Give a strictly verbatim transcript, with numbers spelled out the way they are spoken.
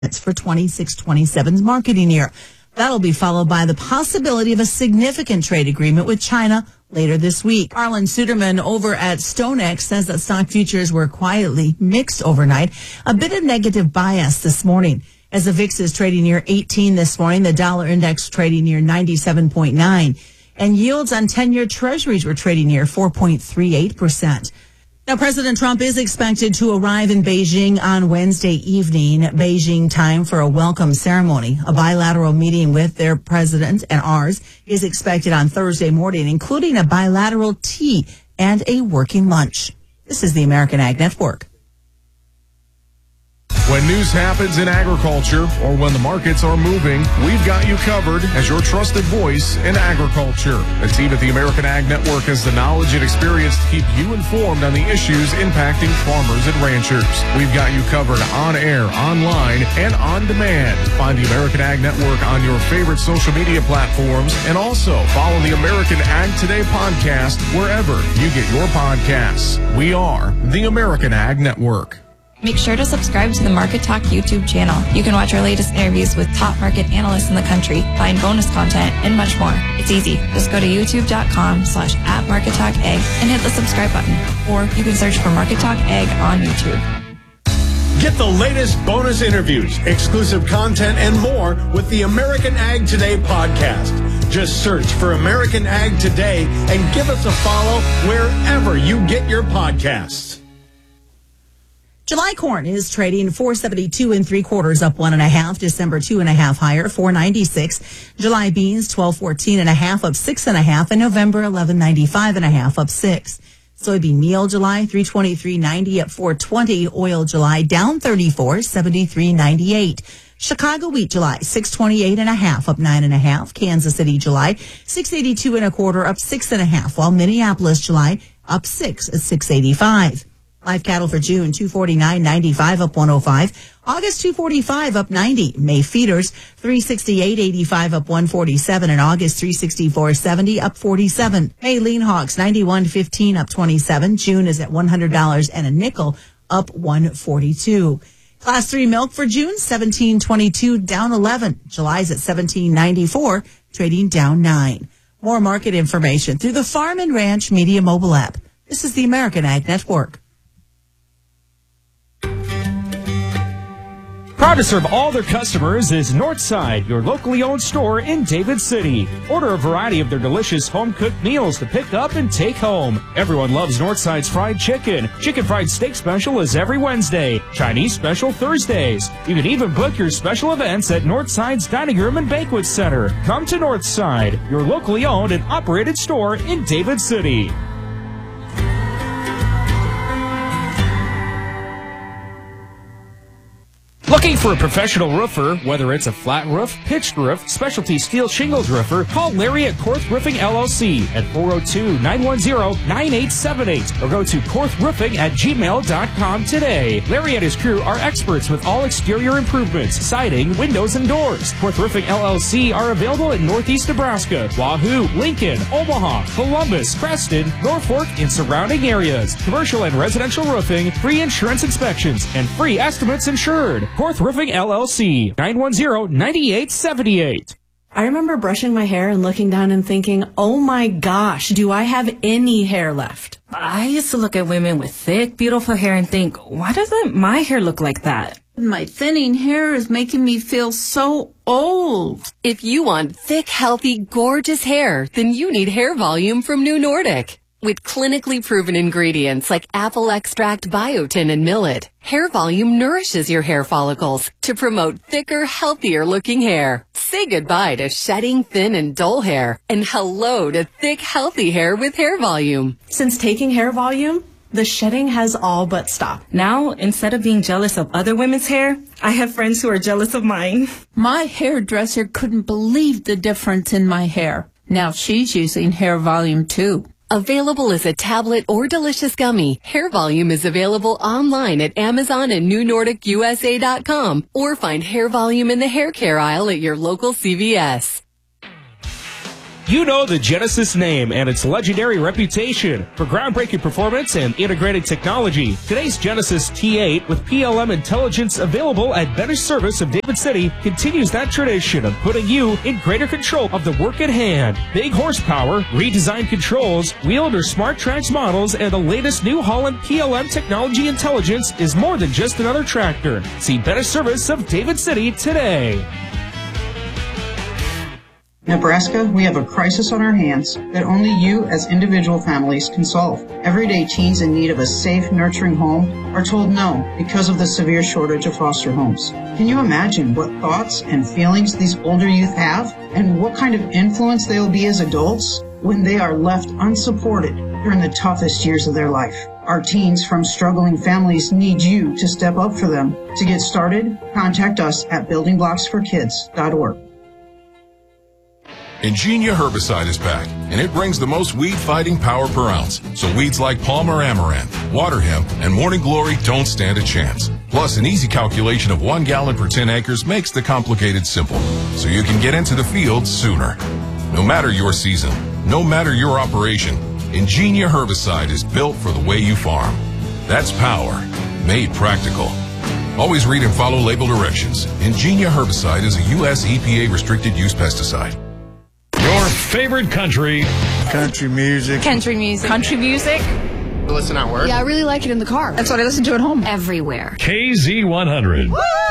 for twenty-six twenty-seven's marketing year. That'll be followed by the possibility of a significant trade agreement with China later this week. Arlen Suderman over at StoneX says that stock futures were quietly mixed overnight. A bit of negative bias this morning as the V I X is trading near eighteen this morning. The dollar index trading near ninety-seven point nine. And yields on ten-year treasuries were trading near four point three eight percent. Now, President Trump is expected to arrive in Beijing on Wednesday evening, Beijing time, for a welcome ceremony. A bilateral meeting with their president and ours is expected on Thursday morning, including a bilateral tea and a working lunch. This is the American Ag Network. When news happens in agriculture or when the markets are moving, we've got you covered as your trusted voice in agriculture. The team at the American Ag Network has the knowledge and experience to keep you informed on the issues impacting farmers and ranchers. We've got you covered on air, online, and on demand. Find the American Ag Network on your favorite social media platforms and also follow the American Ag Today podcast wherever you get your podcasts. We are the American Ag Network. Make sure to subscribe to the Market Talk YouTube channel. You can watch our latest interviews with top market analysts in the country, find bonus content, and much more. It's easy. Just go to youtube.com slash at Market Talk Ag and hit the subscribe button. Or you can search for Market Talk Ag on YouTube. Get the latest bonus interviews, exclusive content, and more with the American Ag Today podcast. Just search for American Ag Today and give us a follow wherever you get your podcasts. July corn is trading four seventy-two and three quarters, up one and a half. December two and a half higher, four ninety-six. July beans twelve fourteen and a half, up six and a half. And November eleven ninety-five and a half, up six. Soybean meal July three twenty-three ninety, up four twenty. Oil July down thirty-four, seventy-three ninety-eight. Chicago wheat July six twenty-eight and a half, up nine and a half. Kansas City July six eighty-two and a quarter, up six and a half. While Minneapolis July up six at six eighty-five. Live cattle for June, two forty-nine ninety-five, up one oh five. August, two forty-five, up ninety. May feeders, three sixty-eight eighty-five, up one forty-seven. And August, three sixty-four seventy, up forty-seven. May lean hogs, ninety-one fifteen, up twenty-seven. June is at one hundred dollars and a nickel, up one forty-two. Class three milk for June, seventeen twenty-two, down eleven. July's at seventeen ninety-four, trading down nine. More market information through the Farm and Ranch Media mobile app. This is the American Ag Network. Proud to serve all their customers is Northside, your locally owned store in David City. Order a variety of their delicious home-cooked meals to pick up and take home. Everyone loves Northside's fried chicken. Chicken fried steak special is every Wednesday. Chinese special Thursdays. You can even book your special events at Northside's Dining Room and Banquet Center. Come to Northside, your locally owned and operated store in David City. Looking for a professional roofer, whether it's a flat roof, pitched roof, specialty steel shingles roofer, call Larry at Korth Roofing L L C at four oh two, nine one zero, nine eight seven eight or go to korth roofing at gmail dot com today. Larry and his crew are experts with all exterior improvements, siding, windows, and doors. Korth Roofing L L C are available in Northeast Nebraska, Wahoo, Lincoln, Omaha, Columbus, Creston, Norfolk, and surrounding areas. Commercial and residential roofing, free insurance inspections, and free estimates insured. Korth Roofing L L C, nine one zero, nine eight seven eight. I remember brushing my hair and looking down and thinking, oh my gosh, do I have any hair left? I used to look at women with thick, beautiful hair and think, why doesn't my hair look like that? My thinning hair is making me feel so old. If you want thick, healthy, gorgeous hair, then you need Hair Volume from New Nordic. With clinically proven ingredients like apple extract, biotin, and millet, Hair Volume nourishes your hair follicles to promote thicker, healthier-looking hair. Say goodbye to shedding, thin, and dull hair, and hello to thick, healthy hair with Hair Volume. Since taking Hair Volume, the shedding has all but stopped. Now, instead of being jealous of other women's hair, I have friends who are jealous of mine. My hairdresser couldn't believe the difference in my hair. Now she's using Hair Volume too. Available as a tablet or delicious gummy, Hair Volume is available online at Amazon and new nordic u s a dot com or find Hair Volume in the hair care aisle at your local C V S. You know the Genesis name and its legendary reputation for groundbreaking performance and integrated technology. Today's Genesis T eight with P L M intelligence available at better service of David City continues that tradition of putting you in greater control of the work at hand. Big horsepower, redesigned controls, wheeled or smart tracks models, and the latest New Holland P L M technology intelligence is more than just another tractor. See better service of David City today. Nebraska, we have a crisis on our hands that only you as individual families can solve. Everyday teens in need of a safe, nurturing home are told no because of the severe shortage of foster homes. Can you imagine what thoughts and feelings these older youth have and what kind of influence they will be as adults when they are left unsupported during the toughest years of their life? Our teens from struggling families need you to step up for them. To get started, contact us at building blocks for kids dot org. Ingenia herbicide is back, and it brings the most weed-fighting power per ounce. So weeds like Palmer Amaranth, water hemp, and morning glory don't stand a chance. Plus, an easy calculation of one gallon per ten acres makes the complicated simple, so you can get into the field sooner. No matter your season, no matter your operation, Ingenia herbicide is built for the way you farm. That's power, made practical. Always read and follow label directions. Ingenia herbicide is a U S E P A restricted use pesticide. Your favorite country. Country music. Country music. Country music. Listen at work. Yeah, I really like it in the car. That's what I listen to at home. Everywhere. K Z one hundred. Woo!